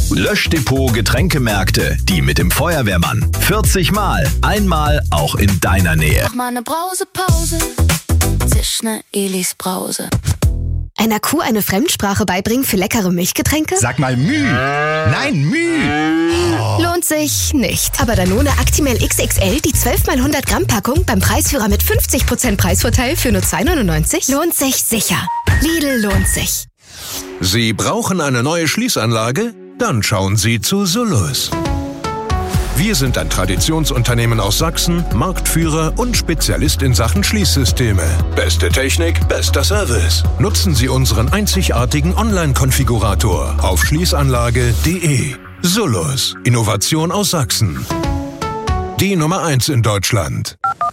Löschdepot Getränkemärkte, die mit dem Feuerwehrmann. 40 Mal, einmal auch in deiner Nähe. Mach mal eine Brausepause, zisch ne Elis Brause. Einer Kuh eine Fremdsprache beibringen für leckere Milchgetränke? Sag mal Müh. Nein, Müh. Oh. Lohnt sich nicht. Aber Danone Actimel XXL, die 12x100 Gramm Packung beim Preisführer mit 50% Preisvorteil für nur 2,99 lohnt sich sicher. Lidl lohnt sich. Sie brauchen eine neue Schließanlage? Dann schauen Sie zu Sullus. Wir sind ein Traditionsunternehmen aus Sachsen, Marktführer und Spezialist in Sachen Schließsysteme. Beste Technik, bester Service. Nutzen Sie unseren einzigartigen Online-Konfigurator auf schließanlage.de. Sullus, Innovation aus Sachsen. Die Nummer 1 in Deutschland.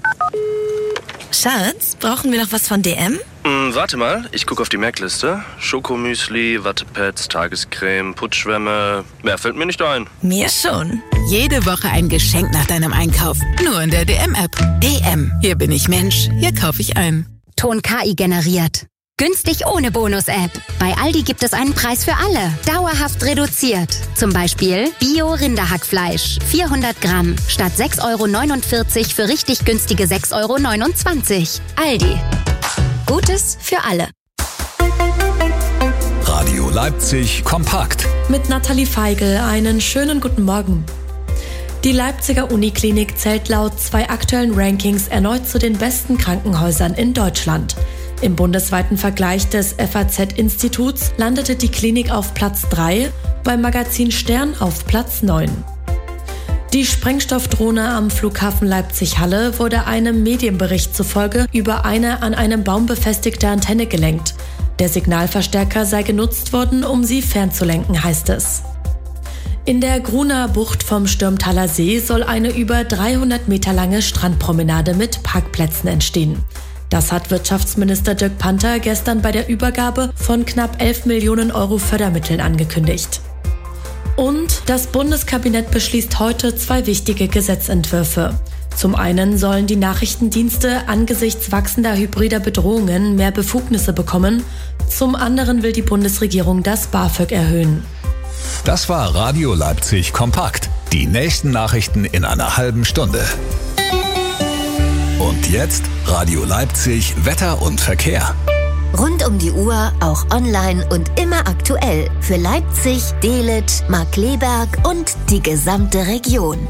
Schatz, brauchen wir noch was von DM? Warte mal, ich gucke auf die Merkliste. Schokomüsli, Wattepads, Tagescreme, Putzschwämme. Mehr fällt mir nicht ein. Mir schon. Jede Woche ein Geschenk nach deinem Einkauf. Nur in der DM-App. DM. Hier bin ich Mensch. Hier kaufe ich ein. Ton KI generiert. Günstig ohne Bonus-App. Bei Aldi gibt es einen Preis für alle. Dauerhaft reduziert. Zum Beispiel Bio-Rinderhackfleisch. 400 Gramm. Statt 6,49 € für richtig günstige 6,29 €. Aldi. Gutes für alle. Radio Leipzig kompakt. Mit Nathalie Feigl einen schönen guten Morgen. Die Leipziger Uniklinik zählt laut 2 aktuellen Rankings erneut zu den besten Krankenhäusern in Deutschland. Im bundesweiten Vergleich des FAZ-Instituts landete die Klinik auf Platz 3, beim Magazin Stern auf Platz 9. Die Sprengstoffdrohne am Flughafen Leipzig-Halle wurde einem Medienbericht zufolge über eine an einem Baum befestigte Antenne gelenkt. Der Signalverstärker sei genutzt worden, um sie fernzulenken, heißt es. In der Gruner Bucht vom Stürmtaler See soll eine über 300 Meter lange Strandpromenade mit Parkplätzen entstehen. Das hat Wirtschaftsminister Dirk Panther gestern bei der Übergabe von knapp 11 Millionen € Fördermitteln angekündigt. Und das Bundeskabinett beschließt heute 2 wichtige Gesetzentwürfe. Zum einen sollen die Nachrichtendienste angesichts wachsender hybrider Bedrohungen mehr Befugnisse bekommen. Zum anderen will die Bundesregierung das BAföG erhöhen. Das war Radio Leipzig kompakt. Die nächsten Nachrichten in einer halben Stunde. Und jetzt Radio Leipzig Wetter und Verkehr. Rund um die Uhr, auch online und immer aktuell. Für Leipzig, Dehlet, Markkleeberg und die gesamte Region.